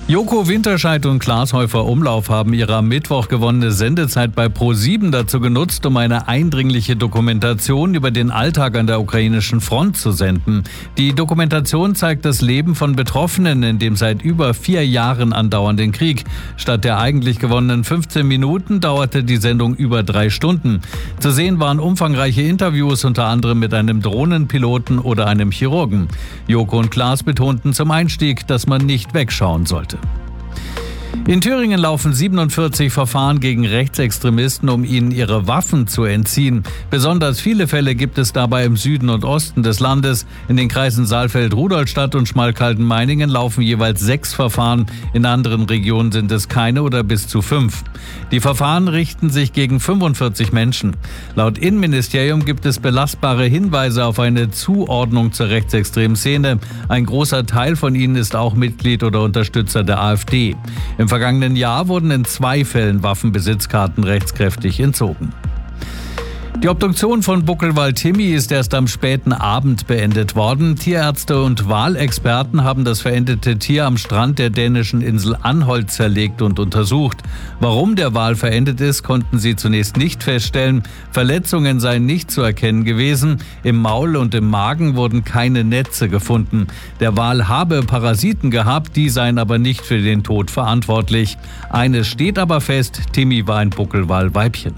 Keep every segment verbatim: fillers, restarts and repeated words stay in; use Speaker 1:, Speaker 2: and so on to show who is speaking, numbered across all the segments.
Speaker 1: Joko Winterscheid und Klaas Häufer Umlauf haben ihre am Mittwoch gewonnene Sendezeit bei ProSieben dazu genutzt, um eine eindringliche Dokumentation über den Alltag an der ukrainischen Front zu senden. Die Dokumentation zeigt das Leben von Betroffenen in dem seit über vier Jahren andauernden Krieg. Statt der eigentlich gewonnenen fünfzehn Minuten dauerte die Sendung über drei Stunden. Zu sehen waren umfangreiche Interviews, unter anderem mit einem Drohnenpiloten oder einem Chirurgen. Joko und Klaas betonten zum Einstieg, dass man nicht wegschauen sollte. In Thüringen laufen siebenundvierzig Verfahren gegen Rechtsextremisten, um ihnen ihre Waffen zu entziehen. Besonders viele Fälle gibt es dabei im Süden und Osten des Landes. In den Kreisen Saalfeld, Rudolstadt und Schmalkalden-Meiningen laufen jeweils sechs Verfahren. In anderen Regionen sind es keine oder bis zu fünf. Die Verfahren richten sich gegen fünfundvierzig Menschen. Laut Innenministerium gibt es belastbare Hinweise auf eine Zuordnung zur rechtsextremen Szene. Ein großer Teil von ihnen ist auch Mitglied oder Unterstützer der AfD. Im vergangenen Jahr wurden in zwei Fällen Waffenbesitzkarten rechtskräftig entzogen. Die Obduktion von Buckelwal Timmy ist erst am späten Abend beendet worden. Tierärzte und Walexperten haben das verendete Tier am Strand der dänischen Insel Anholt zerlegt und untersucht. Warum der Wal verendet ist, konnten sie zunächst nicht feststellen. Verletzungen seien nicht zu erkennen gewesen. Im Maul und im Magen wurden keine Netze gefunden. Der Wal habe Parasiten gehabt, die seien aber nicht für den Tod verantwortlich. Eines steht aber fest: Timmy war ein Buckelwal-Weibchen.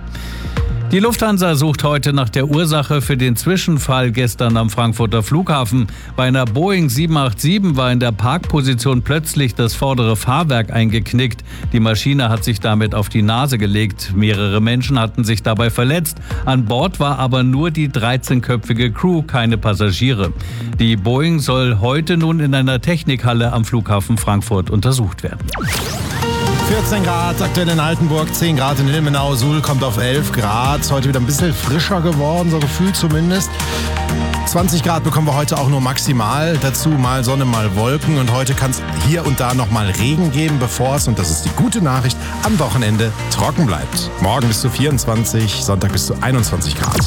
Speaker 1: Die Lufthansa sucht heute nach der Ursache für den Zwischenfall gestern am Frankfurter Flughafen. Bei einer Boeing sieben acht sieben war in der Parkposition plötzlich das vordere Fahrwerk eingeknickt. Die Maschine hat sich damit auf die Nase gelegt. Mehrere Menschen hatten sich dabei verletzt. An Bord war aber nur die dreizehnköpfige Crew, keine Passagiere. Die Boeing soll heute nun in einer Technikhalle am Flughafen Frankfurt untersucht werden.
Speaker 2: vierzehn Grad aktuell in Altenburg, zehn Grad in Ilmenau, Suhl kommt auf elf Grad. Heute wieder ein bisschen frischer geworden, so gefühlt zumindest. zwanzig Grad bekommen wir heute auch nur maximal. Dazu mal Sonne, mal Wolken. Und heute kann es hier und da noch mal Regen geben, bevor es, und das ist die gute Nachricht, am Wochenende trocken bleibt. Morgen bis zu vierundzwanzig, Sonntag bis zu einundzwanzig Grad.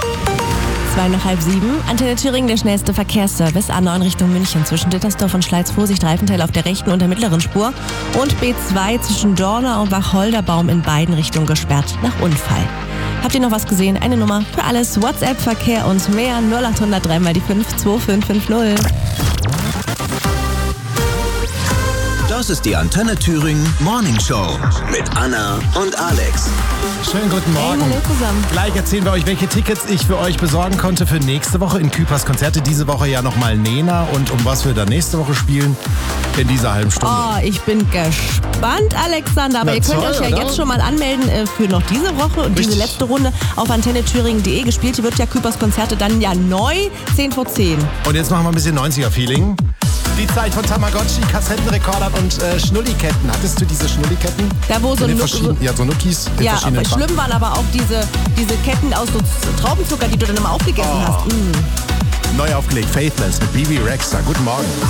Speaker 3: Zwei nach halb sieben. Antenne Thüringen, der schnellste Verkehrsservice. A neun Richtung München. Zwischen Dittersdorf und Schleiz Vorsicht, Reifenteil auf der rechten und der mittleren Spur. Und B zwei zwischen Dorna und Wacholderbaum in beiden Richtungen gesperrt nach Unfall. Habt ihr noch was gesehen? Eine Nummer für alles. WhatsApp, Verkehr und mehr. null acht null null drei mal die fünf zwei fünf fünf null.
Speaker 4: Das ist die Antenne Thüringen Morning Show mit Anna und Alex.
Speaker 2: Schönen guten Morgen.
Speaker 3: Hey, hallo zusammen.
Speaker 2: Gleich erzählen wir euch, welche Tickets ich für euch besorgen konnte für nächste Woche in Küpers Konzerte. Diese Woche ja nochmal Nena und um was wir dann nächste Woche spielen in dieser halben Stunde.
Speaker 3: Oh, ich bin gespannt, Alexander. Aber
Speaker 2: Na,
Speaker 3: ihr könnt
Speaker 2: toll,
Speaker 3: euch ja
Speaker 2: oder?
Speaker 3: jetzt schon mal anmelden äh, für noch diese Woche und
Speaker 2: Richtig.
Speaker 3: diese letzte Runde auf antenne thüringen punkt de. Gespielt wird ja Küpers Konzerte dann ja neu, zehn vor zehn.
Speaker 2: Und jetzt machen wir ein bisschen neunziger-Feeling. Die Zeit von Tamagotchi, Kassettenrekordern und äh, Schnulliketten. Hattest du diese Schnulliketten?
Speaker 3: Da wo so
Speaker 2: In den
Speaker 3: Nuck-
Speaker 2: verschiedenen- Ja, so Nuckis. in
Speaker 3: Ja,
Speaker 2: verschiedenen
Speaker 3: aber
Speaker 2: Farben.
Speaker 3: schlimm waren aber auch diese, diese Ketten aus so Traubenzucker, die du dann immer aufgegessen
Speaker 2: Oh.
Speaker 3: hast. Mm.
Speaker 2: Neu aufgelegt, Faithless mit B B Rexha. Guten Morgen.